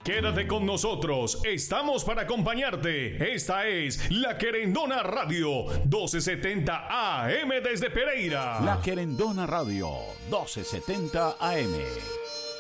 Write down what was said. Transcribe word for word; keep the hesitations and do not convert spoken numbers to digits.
Quédate con nosotros, estamos para acompañarte. Esta es La Querendona Radio, doce setenta A M desde Pereira. La Querendona Radio, doce setenta A M.